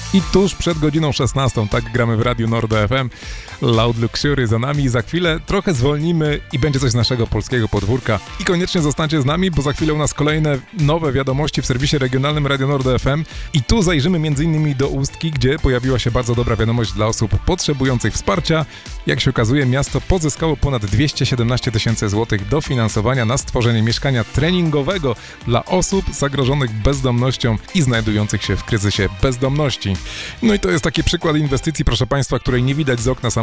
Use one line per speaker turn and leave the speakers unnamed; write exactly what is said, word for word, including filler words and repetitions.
I tuż przed godziną szesnastą, tak gramy w Radiu Nord F M. Loud Luxury za nami. Za chwilę trochę zwolnimy i będzie coś z naszego polskiego podwórka. I koniecznie zostańcie z nami, bo za chwilę u nas kolejne nowe wiadomości w serwisie regionalnym Radio Nord F M. I tu zajrzymy m.in. do Ustki, gdzie pojawiła się bardzo dobra wiadomość dla osób potrzebujących wsparcia. Jak się okazuje, miasto pozyskało ponad dwieście siedemnaście tysięcy złotych dofinansowania na stworzenie mieszkania treningowego dla osób zagrożonych bezdomnością i znajdujących się w kryzysie bezdomności. No i to jest taki przykład inwestycji, proszę Państwa, której nie widać z okna samochodu.